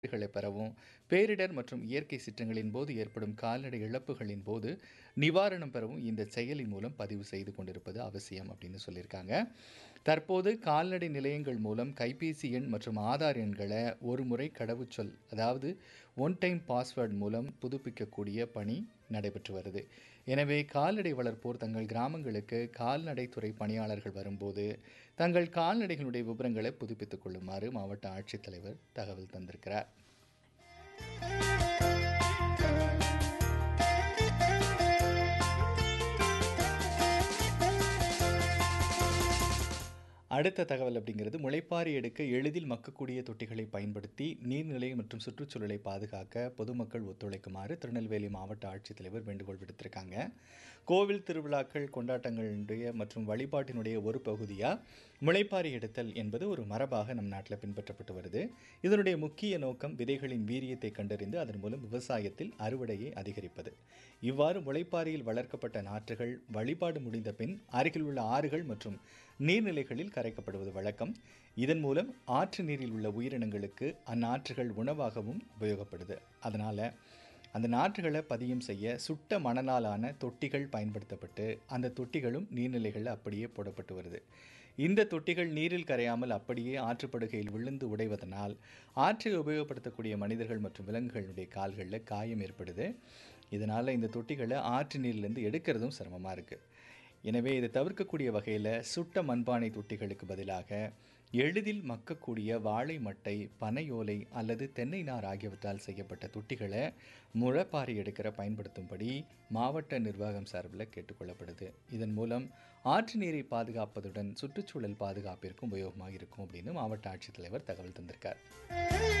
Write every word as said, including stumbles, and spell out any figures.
களை பெறவும், பேரிடர் மற்றும் இயற்கை சீற்றங்களின் போது ஏற்படும் கால்நடை இழப்புகளின் போது நிவாரணம் பெறவும் இந்த செயலி மூலம் பதிவு செய்து கொண்டிருப்பது அவசியம் அப்படின்னு சொல்லியிருக்காங்க. தற்போது கால்நடை நிலையங்கள் மூலம் கைபேசி எண் மற்றும் ஆதார் எண்களை ஒரு முறை கடவுச்சொல் அதாவது ஒன் டைம் பாஸ்வேர்டு மூலம் புதுப்பிக்கக்கூடிய பணி நடைபெற்று வருது. எனவே கால்நடை வளர்ப்போர் தங்கள் கிராமங்களுக்கு கால்நடைத்துறை பணியாளர்கள் வரும்போது தங்கள் கால்நடைகளுடைய விவரங்களை புதுப்பித்துக் கொள்ளுமாறு மாவட்ட ஆட்சித்தலைவர் தகவல் தந்திருக்கிறார். அடுத்த தகவல் அப்படிங்கிறது முளைப்பாரி எடுக்க எளிதில் மக்கக்கூடிய தொட்டிகளை பயன்படுத்தி நீர்நிலை மற்றும் சுற்றுச்சூழலை பாதுகாக்க பொதுமக்கள் ஒத்துழைக்குமாறு திருநெல்வேலி மாவட்ட ஆட்சித்தலைவர் வேண்டுகோள் விடுத்திருக்காங்க. கோவில் திருவிழாக்கள் கொண்டாட்டங்களுடைய மற்றும் வழிபாட்டினுடைய ஒரு பகுதியாக முளைப்பாரி எடுத்தல் என்பது ஒரு மரபாக நம் நாட்டில் பின்பற்றப்பட்டு வருது. இதனுடைய முக்கிய நோக்கம் விதைகளின் வீரியத்தை கண்டறிந்து அதன் மூலம் விவசாயத்தில் அறுவடையை அதிகரிப்பது. இவ்வாறு முளைப்பாரியில் வளர்க்கப்பட்ட நாற்றுகள் வழிபாடு முடிந்த பின் அருகில் உள்ள ஆறுகள் மற்றும் நீர்நிலைகளில் கரைக்கப்படுவது வழக்கம். இதன் மூலம் ஆற்று நீரில் உள்ள உயிரினங்களுக்கு அந்நாற்றுகள் உணவாகவும் உபயோகப்படுது. அதனால் அந்த நாற்றுகளை பதியம் செய்ய சுட்ட மணலாலான தொட்டிகள் பயன்படுத்தப்பட்டு அந்த தொட்டிகளும் நீர்நிலைகளில் அப்படியே போடப்பட்டு வருது. இந்த தொட்டிகள் நீரில் கரையாமல் அப்படியே ஆற்றுப்படுகையில் விழுந்து உடைவதனால் ஆற்றை உபயோகப்படுத்தக்கூடிய மனிதர்கள் மற்றும் விலங்குகளுடைய கால்களில் காயம் ஏற்படுது. இதனால் இந்த தொட்டிகளை ஆற்று நீரிலிருந்து எடுக்கிறதும் சிரமமாக இருக்குது. எனவே இதை தவிர்க்கக்கூடிய வகையில் சுட்ட மண்பானை தொட்டிகளுக்கு பதிலாக எளிதில் மக்கக்கூடிய வாழை மட்டை, பனையோலை அல்லது தென்னை நார் ஆகியவற்றால் செய்யப்பட்ட தொட்டிகளை முளைப்பாரி எடுக்கிற பயன்படுத்தும்படி மாவட்ட நிர்வாகம் சார்பில் கேட்டுக்கொள்ளப்படுது. இதன் மூலம் ஆற்று நீரை பாதுகாப்பதுடன் சுற்றுச்சூழல் பாதுகாப்பிற்கும் உபயோகமாக இருக்கும் அப்படின்னு மாவட்ட ஆட்சித்தலைவர் தகவல் தந்திருக்கார்.